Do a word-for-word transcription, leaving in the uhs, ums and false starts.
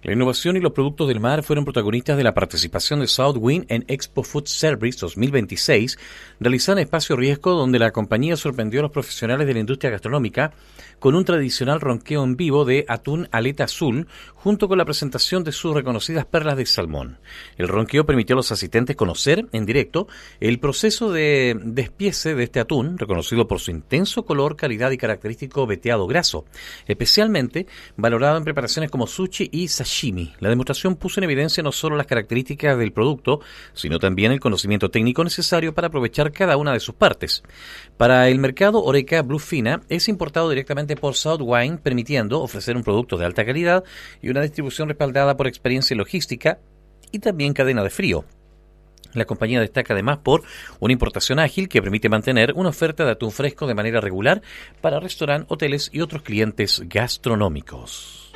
La innovación y los productos del mar fueron protagonistas de la participación de Southwind en Expo Food Service dos mil veintiséis, realizada en Espacio Riesgo, donde la compañía sorprendió a los profesionales de la industria gastronómica con un tradicional ronqueo en vivo de atún aleta azul, junto con la presentación de sus reconocidas perlas de salmón. El ronqueo permitió a los asistentes conocer en directo el proceso de despiece de este atún, reconocido por su intenso color, calidad y característico veteado graso, especialmente valorado en preparaciones como sushi y sashimi. La demostración puso en evidencia no solo las características del producto, sino también el conocimiento técnico necesario para aprovechar cada una de sus partes. Para el mercado, Oreca Bluefina es importado directamente por Southwind, permitiendo ofrecer un producto de alta calidad y una distribución respaldada por experiencia logística y también cadena de frío. La compañía destaca además por una importación ágil que permite mantener una oferta de atún fresco de manera regular para restaurantes, hoteles y otros clientes gastronómicos.